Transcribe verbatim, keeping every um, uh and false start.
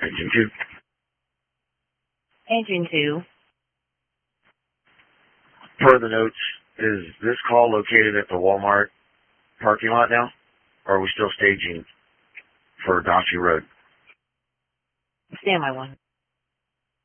Engine two. Engine two. Per the notes, is this call located at the Walmart parking lot now? Or are we still staging for Donahue Road? Stand by one.